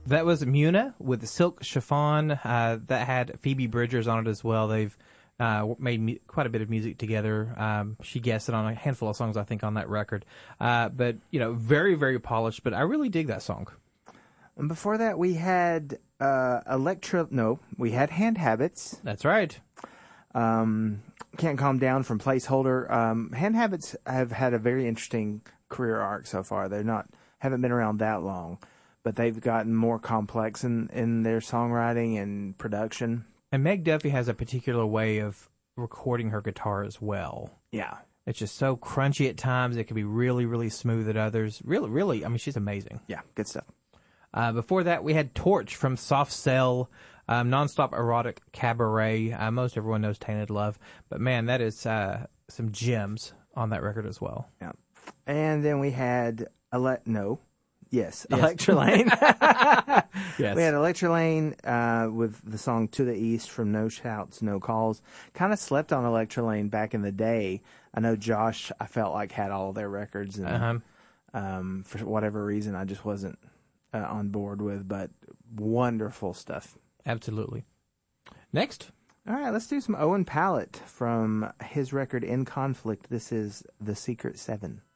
That was Muna with Silk Chiffon. That had Phoebe Bridgers on it as well. They've made quite a bit of music together. She guested on a handful of songs, I think, on that record. But, very, very polished. But I really dig that song. And before that, we had we had Hand Habits. That's right. Can't Calm Down from Placeholder. Hand Habits have had a very interesting career arc so far. Haven't been around that long, but they've gotten more complex in their songwriting and production. And Meg Duffy has a particular way of recording her guitar as well. Yeah. It's just so crunchy at times. It can be really, really smooth at others. Really, really, she's amazing. Yeah, good stuff. Before that, we had Torch from Soft Cell, Nonstop Erotic Cabaret. Most everyone knows Tainted Love. But, man, that is some gems on that record as well. Yeah. And then we had Electra Lane. Yes. We had Electra Lane with the song To the East from No Shouts, No Calls. Kind of slept on Electra Lane back in the day. I know Josh, I felt like, had all their records. And for whatever reason, I just wasn't on board with. But wonderful stuff. Absolutely. Next. All right, let's do some Owen Pallett from his record In Conflict. This is The Secret Seven.